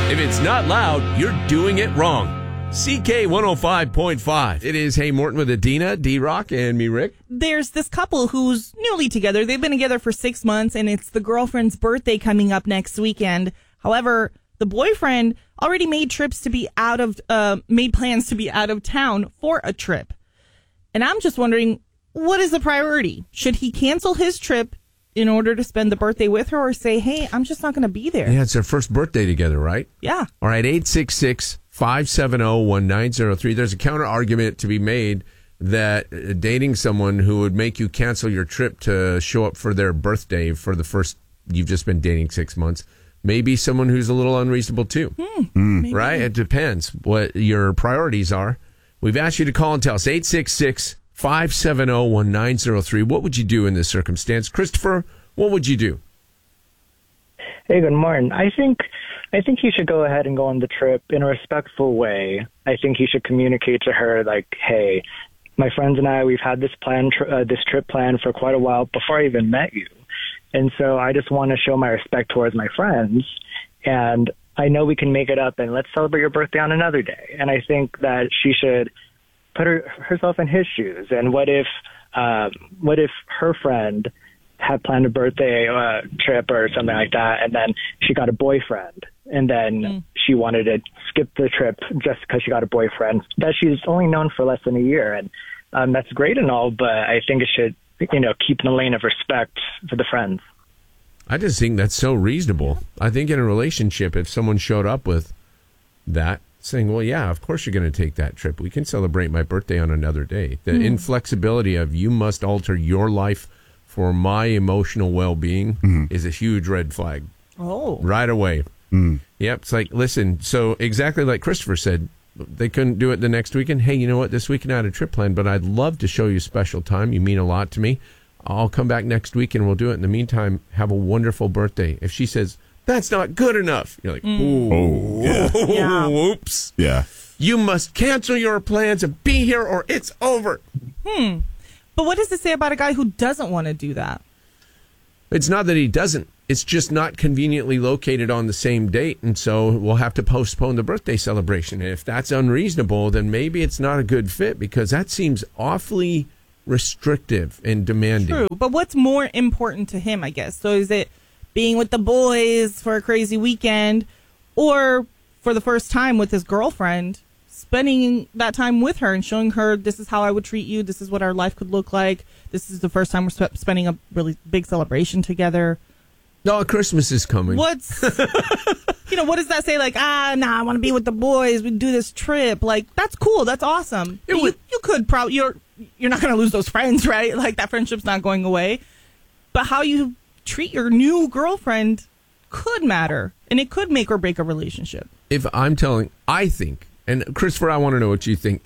If it's not loud, you're doing it wrong. CK 105.5. It is Hey Morton with Adina, D-Rock, and me, Rick. There's this couple who's newly together. They've been together for 6 months, and it's the girlfriend's birthday coming up next weekend. However, the boyfriend already made plans to be out of town for a trip. And I'm just wondering, what is the priority? Should he cancel his trip in order to spend the birthday with her, or say, hey, I'm just not going to be there? Yeah, it's their first birthday together, right? Yeah. All right, 866-570-1903. There's a counter argument to be made that dating someone who would make you cancel your trip to show up for their birthday for the first, you've just been dating 6 months, may be someone who's a little unreasonable too. Right? It depends what your priorities are. We've asked you to call and tell us. 866-570-1903. What would you do in this circumstance? Christopher, what would you do? Hey, good morning. I think he should go ahead and go on the trip in a respectful way. I think he should communicate to her, like, hey, my friends and I, we've had this trip planned for quite a while before I even met you. And so I just want to show my respect towards my friends. And I know we can make it up, and let's celebrate your birthday on another day. And I think that she should put herself in his shoes. And what if her friend had planned a birthday trip or something like that, and then she got a boyfriend, and then she wanted to skip the trip just because she got a boyfriend that she's only known for less than a year. And that's great and all, but I think it should, keep in the lane of respect for the friends. I just think that's so reasonable. I think in a relationship, if someone showed up with that, saying, well, yeah, of course you're going to take that trip. We can celebrate my birthday on another day. The inflexibility of you must alter your life for my emotional well-being is a huge red flag. Oh. Right away. Yep. It's like, listen, so exactly like Christopher said, they couldn't do it the next weekend. Hey, you know what? This weekend I had a trip planned, but I'd love to show you a special time. You mean a lot to me. I'll come back next week and we'll do it. In the meantime, have a wonderful birthday. If she says, that's not good enough, you're like, whoops. Yeah. You must cancel your plans and be here or it's over. But what does it say about a guy who doesn't want to do that? It's not that he doesn't. It's just not conveniently located on the same date, and so we'll have to postpone the birthday celebration. And if that's unreasonable, then maybe it's not a good fit, because that seems awfully restrictive and demanding. True, but what's more important to him, I guess? So is it being with the boys for a crazy weekend, or for the first time with his girlfriend, spending that time with her and showing her, this is how I would treat you, this is what our life could look like, this is the first time we're spending a really big celebration together? No, Christmas is coming. What does that say? Like, I want to be with the boys. We do this trip. Like, that's cool. That's awesome. You could probably, you're not going to lose those friends, right? Like, that friendship's not going away. But how you treat your new girlfriend could matter, and it could make or break a relationship. I think, and Christopher, I want to know what you think.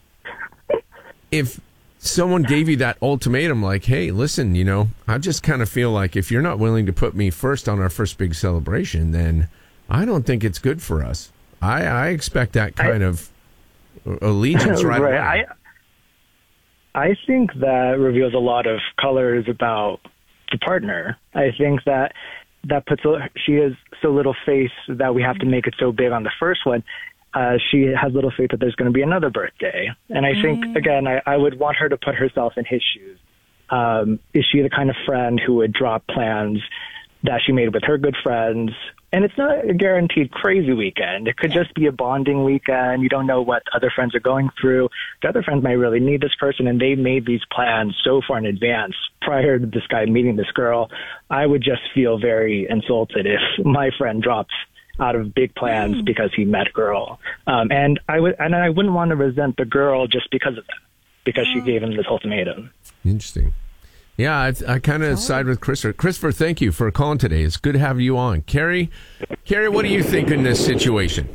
If someone gave you that ultimatum, like, hey, listen, I just kind of feel like if you're not willing to put me first on our first big celebration, then I don't think it's good for us. I expect that kind of allegiance right away. I think that reveals a lot of colors about the partner. I think that she has so little faith that we have to make it so big on the first one. She has little faith that there's going to be another birthday. And I think, again, I would want her to put herself in his shoes. Is she the kind of friend who would drop plans that she made with her good friends? And it's not a guaranteed crazy weekend. It could just be a bonding weekend. You don't know what other friends are going through. The other friends might really need this person, and they made these plans so far in advance prior to this guy meeting this girl. I would just feel very insulted if my friend drops out of big plans because he met a girl. And I wouldn't want to resent the girl just because of that, because she gave him this ultimatum. Interesting. Yeah, I kind of side with Christopher. Christopher, thank you for calling today. It's good to have you on. Carrie, what do you think in this situation?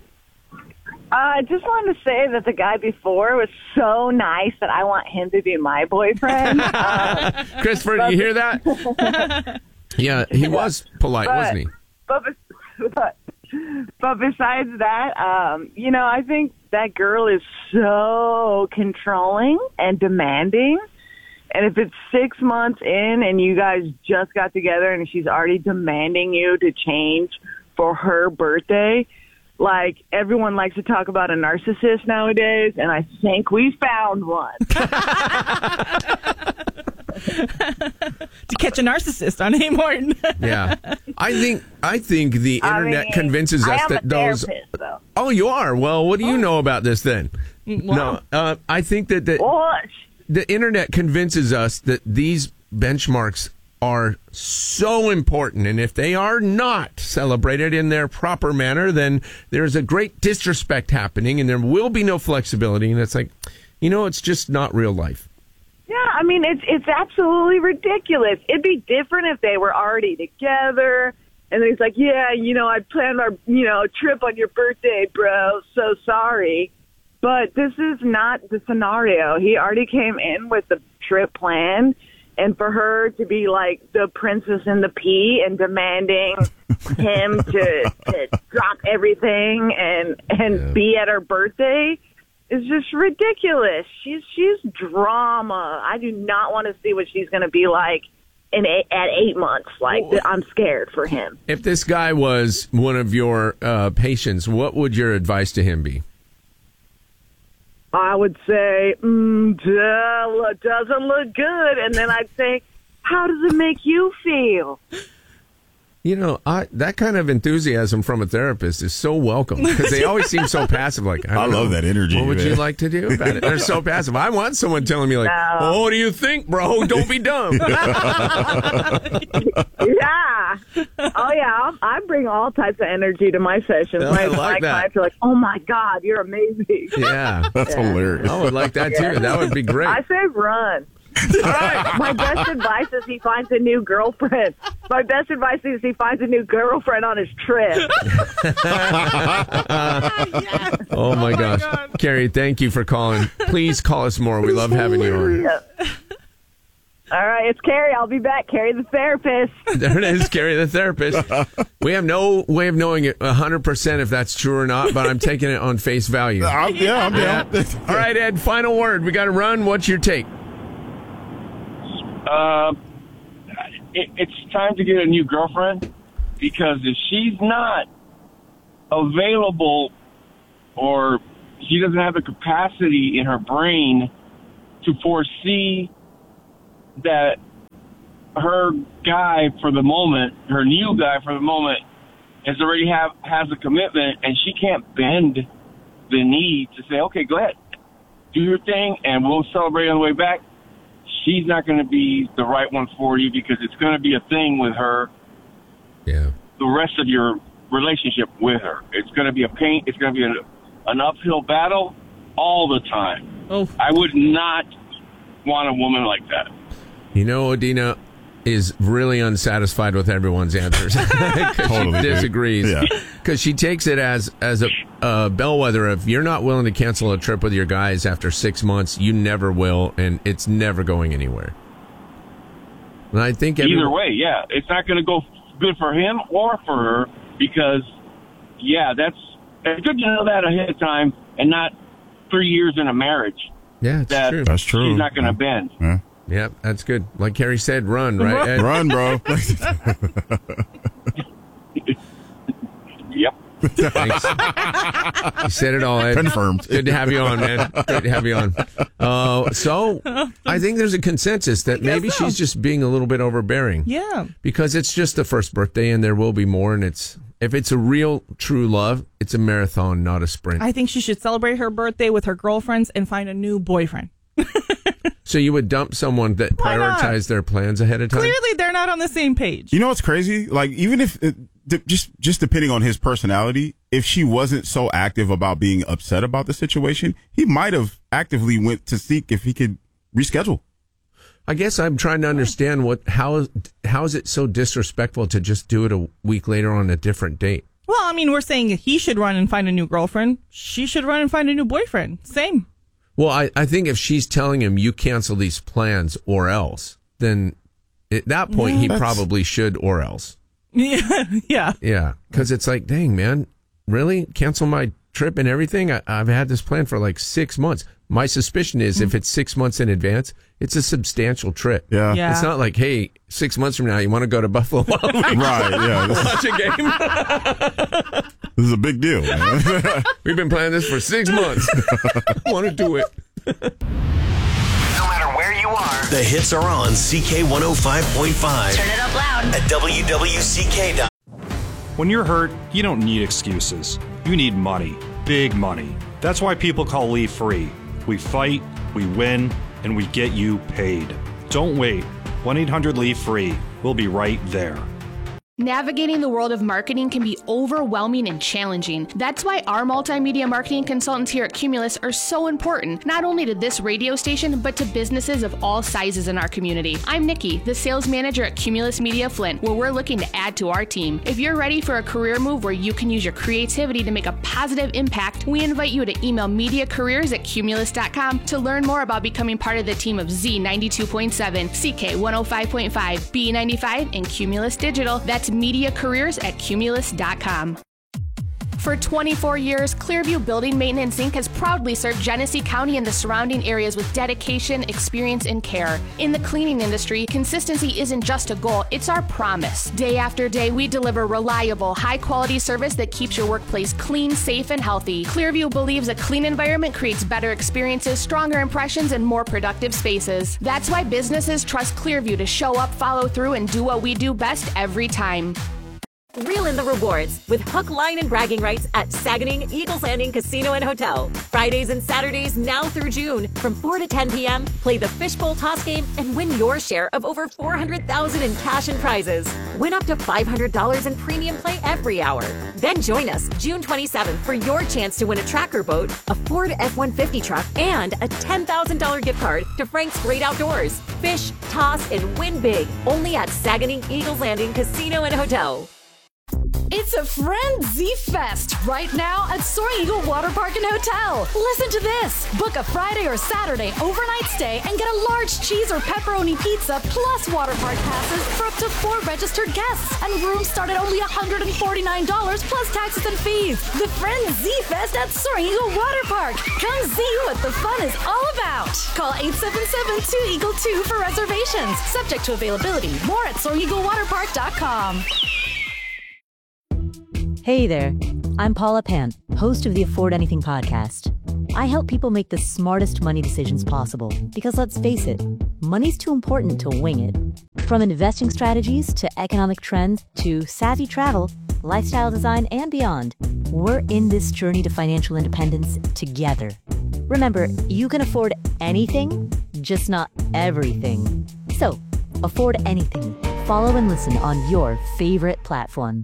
I just wanted to say that the guy before was so nice that I want him to be my boyfriend. Christopher, do you hear that? Yeah, he was polite, wasn't he? But besides that, I think that girl is so controlling and demanding. And if it's 6 months in and you guys just got together and she's already demanding you to change for her birthday. Like, everyone likes to talk about a narcissist nowadays, and I think we found one. To catch a narcissist on A. Morton. Yeah. I think the internet convinces us that those... Though. Oh, you are? Well, what do you know about this then? Wow. No, I think that the internet convinces us that these benchmarks are so important, and if they are not celebrated in their proper manner, then there's a great disrespect happening, and there will be no flexibility, and it's like, it's just not real life. Yeah, I mean, it's absolutely ridiculous. It'd be different if they were already together, and he's like, yeah, I planned our, trip on your birthday, bro, so sorry. But this is not the scenario. He already came in with the trip planned, and for her to be like the princess in the pea and demanding him to drop everything and be at her birthday is just ridiculous. She's drama. I do not want to see what she's going to be like at 8 months. Like, I'm scared for him. If this guy was one of your patients, what would your advice to him be? I would say, doesn't look good. And then I'd say, how does it make you feel? That kind of enthusiasm from a therapist is so welcome because they always seem so passive. Like, I love that energy. What would you like to do about it? They're so passive. I want someone telling me, like, oh, what do you think, bro? Don't be dumb. Yeah. Oh, yeah. I bring all types of energy to my sessions. I like that. Clients are like, oh, my God, you're amazing. Yeah. That's hilarious. I would like that, too. That would be great. I say run. All right. My best advice is he finds a new girlfriend. My best advice is he finds a new girlfriend on his trip. Oh, my gosh. Carrie, thank you for calling. Please call us more. We love having you on. All right, it's Carrie. I'll be back. Carrie the therapist. There it is, Carrie the therapist. We have no way of knowing it 100% if that's true or not, but I'm taking it on face value. I'm down. All right, Ed, final word. We got to run. What's your take? It's time to get a new girlfriend because if she's not available or she doesn't have the capacity in her brain to foresee that her guy for the moment, her new guy for the moment, has a commitment and she can't bend the knee to say, okay, go ahead, do your thing and we'll celebrate on the way back. She's not going to be the right one for you because it's going to be a thing with her. Yeah. The rest of your relationship with her. It's going to be a pain. It's going to be an uphill battle all the time. Oh. I would not want a woman like that. Adina is really unsatisfied with everyone's answers because she disagrees. Because she takes it as a bellwether of you're not willing to cancel a trip with your guys after 6 months, you never will, and it's never going anywhere. And I think either way, yeah, it's not going to go good for him or for her because, yeah, it's good to know that ahead of time and not 3 years in a marriage. Yeah, true. That's true. She's not going to bend. Yeah. Yeah, that's good. Like Carrie said, run, right, Ed? Run, bro. Yep. Thanks. You said it all, Ed. Confirmed. Good to have you on, man. Good to have you on. So I think there's a consensus that maybe she's just being a little bit overbearing. Yeah. Because it's just the first birthday and there will be more. And if it's a real, true love, it's a marathon, not a sprint. I think she should celebrate her birthday with her girlfriends and find a new boyfriend. So you would dump someone that prioritized their plans ahead of time? Clearly, they're not on the same page. You know what's crazy? Like, even if, just depending on his personality, if she wasn't so active about being upset about the situation, he might have actively went to seek if he could reschedule. I guess I'm trying to understand how is it so disrespectful to just do it a week later on a different date? Well, I mean, we're saying he should run and find a new girlfriend. She should run and find a new boyfriend. Same. Well, I think if she's telling him you cancel these plans or else, then at that point he probably should or else. Yeah. Yeah. Because it's like, dang, man, really? Cancel my trip and everything? I've had this plan for like 6 months. My suspicion is if it's 6 months in advance, it's a substantial trip. Yeah. Yeah. It's not like, hey, 6 months from now, you want to go to Buffalo Wild Wings? Right, yeah. Watch a game? This is a big deal, man. We've been planning this for 6 months. I want to do it. No matter where you are, the hits are on CK 105.5. Turn it up loud. At WWCK. When you're hurt, you don't need excuses. You need money. Big money. That's why people call Leave Free. We fight, we win, and we get you paid. Don't wait. 1-800-LEAVE-FREE. We'll be right there. Navigating the world of marketing can be overwhelming and challenging. That's why our multimedia marketing consultants here at Cumulus are so important, not only to this radio station, but to businesses of all sizes in our community. I'm Nikki, the sales manager at Cumulus Media Flint, where we're looking to add to our team. If you're ready for a career move where you can use your creativity to make a positive impact, we invite you to email mediacareers@cumulus.com to learn more about becoming part of the team of Z92.7, CK 105.5, B95, and Cumulus Digital. That's mediacareers@cumulus.com. For 24 years, Clearview Building Maintenance Inc. has proudly served Genesee County and the surrounding areas with dedication, experience, and care. In the cleaning industry, consistency isn't just a goal, it's our promise. Day after day, we deliver reliable, high-quality service that keeps your workplace clean, safe, and healthy. Clearview believes a clean environment creates better experiences, stronger impressions, and more productive spaces. That's why businesses trust Clearview to show up, follow through, and do what we do best every time. Reel in the rewards with hook, line, and bragging rights at Saganing Eagles Landing Casino and Hotel. Fridays and Saturdays now through June from 4 to 10 p.m. Play the Fishbowl Toss Game and win your share of over $400,000 in cash and prizes. Win up to $500 in premium play every hour. Then join us June 27th for your chance to win a tracker boat, a Ford F-150 truck, and a $10,000 gift card to Frank's Great Outdoors. Fish, toss, and win big only at Saganing Eagles Landing Casino and Hotel. It's a Frenzy Fest right now at Soaring Eagle Water Park and Hotel. Listen to this. Book a Friday or Saturday overnight stay and get a large cheese or pepperoni pizza plus water park passes for up to 4 registered guests. And rooms start at only $149 plus taxes and fees. The Frenzy Fest at Soaring Eagle Water Park. Come see what the fun is all about. Call 877-2-EAGLE-2 for reservations. Subject to availability. More at SoaringEagleWaterPark.com. Hey there, I'm Paula Pant, host of the Afford Anything podcast. I help people make the smartest money decisions possible because let's face it, money's too important to wing it. From investing strategies to economic trends to savvy travel, lifestyle design, and beyond, we're in this journey to financial independence together. Remember, you can afford anything, just not everything. So, afford anything. Follow and listen on your favorite platform.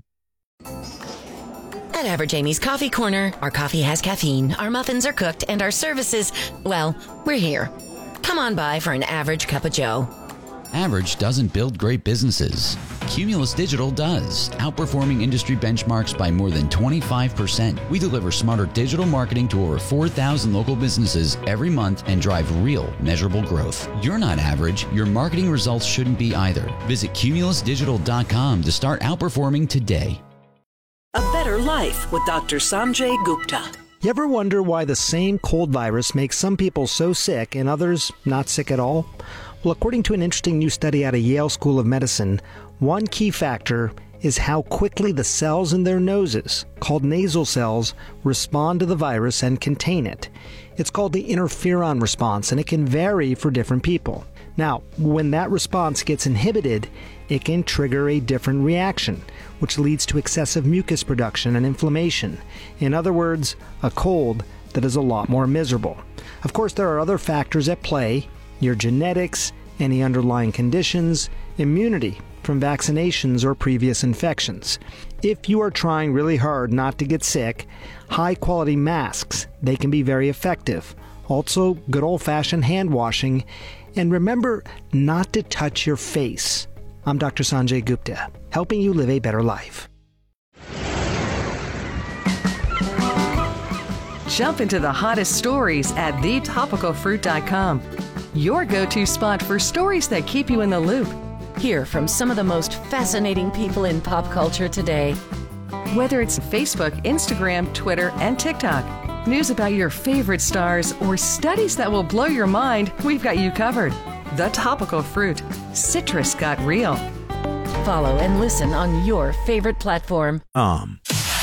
At Average Amy's Coffee Corner, our coffee has caffeine, our muffins are cooked, and our services, well, we're here. Come on by for an average cup of joe. Average doesn't build great businesses. Cumulus Digital does, outperforming industry benchmarks by more than 25%. We deliver smarter digital marketing to over 4,000 local businesses every month and drive real, measurable growth. You're not average. Your marketing results shouldn't be either. Visit cumulusdigital.com to start outperforming today. A Better Life with Dr. Sanjay Gupta. You ever wonder why the same cold virus makes some people so sick and others not sick at all? Well, according to an interesting new study out of Yale School of Medicine, one key factor is how quickly the cells in their noses, called nasal cells, respond to the virus and contain it. It's called the interferon response, and it can vary for different people. Now, when that response gets inhibited, it can trigger a different reaction, which leads to excessive mucus production and inflammation. In other words, a cold that is a lot more miserable. Of course, there are other factors at play: your genetics, any underlying conditions, immunity from vaccinations or previous infections. If you are trying really hard not to get sick, high-quality masks, they can be very effective. Also, good old-fashioned hand washing. And remember not to touch your face. I'm Dr. Sanjay Gupta, helping you live a better life. Jump into the hottest stories at thetopicalfruit.com. Your go-to spot for stories that keep you in the loop. Hear from some of the most fascinating people in pop culture today. Whether it's Facebook, Instagram, Twitter, and TikTok, news about your favorite stars, or studies that will blow your mind, we've got you covered. The Topical Fruit. Citrus got real. Follow and listen on your favorite platform.